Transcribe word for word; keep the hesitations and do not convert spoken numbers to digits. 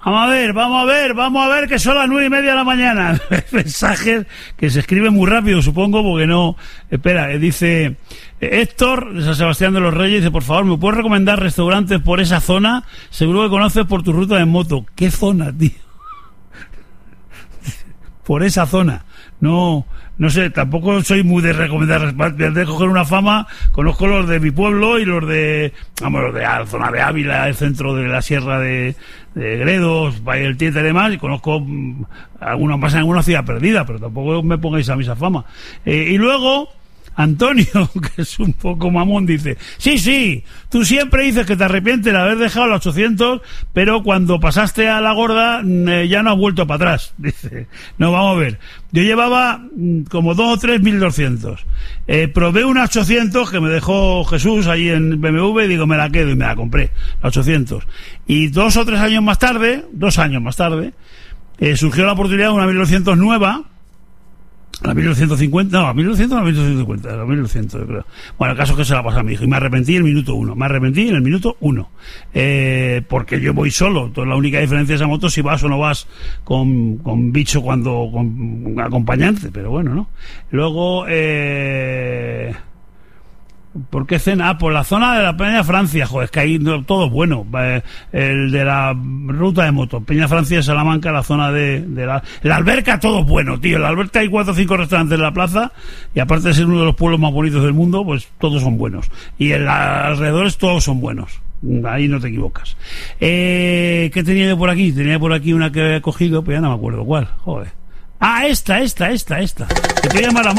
Vamos a ver, vamos a ver, vamos a ver que son las nueve y media de la mañana. Mensajes que se escriben muy rápido, supongo, porque no... Espera, dice... Héctor, de San Sebastián de los Reyes, dice, por favor, ¿me puedes recomendar restaurantes por esa zona? Seguro que conoces por tu ruta de moto. ¿Qué zona, tío? Por esa zona. No... No sé, tampoco soy muy de recomendar, de coger una fama, conozco los de mi pueblo y los de, vamos, los de la zona de Ávila, el centro de la sierra de, de Gredos, Valle del Tieter y demás, y conozco mmm, algunos más en alguna ciudad perdida, pero tampoco me pongáis a mí esa fama. Eh, y luego, Antonio, que es un poco mamón, dice, sí, sí, tú siempre dices que te arrepientes de haber dejado los ochocientos, pero cuando pasaste a la gorda eh, ya no has vuelto para atrás. Dice, no, vamos a ver, yo llevaba mm, como dos o tres mil doscientos, eh, probé una ochocientos que me dejó Jesús ahí en B M W y digo, me la quedo y me la compré, la ochocientos. Y dos o tres años más tarde, dos años más tarde, eh, surgió la oportunidad de una mil novecientos nueva, la mil novecientos cincuenta, no, la mil novecientos, la mil novecientos cincuenta, la mil novecientos, yo creo. Bueno, el caso es que se la pasa a mi hijo y me arrepentí en el minuto uno, me arrepentí en el minuto uno, eh, porque yo voy solo, entonces la única diferencia de esa moto es si vas o no vas con, con bicho cuando, con, con acompañante, pero bueno, ¿no? Luego, eh... ¿por qué cena? Ah, por la zona de la Peña Francia, joder, es que ahí no, todo es bueno. Eh, el de la ruta de moto, Peña Francia, Salamanca, la zona de, de la... La Alberca, todo es bueno, tío. En la Alberca hay cuatro o cinco restaurantes en la plaza, y aparte de ser uno de los pueblos más bonitos del mundo, pues todos son buenos. Y en la, alrededores todos son buenos. Ahí no te equivocas. Eh, ¿qué tenía yo por aquí? Tenía por aquí una que he cogido, pero ya no me acuerdo cuál, joder. Ah, esta, esta, esta, esta. Que te voy a llamar a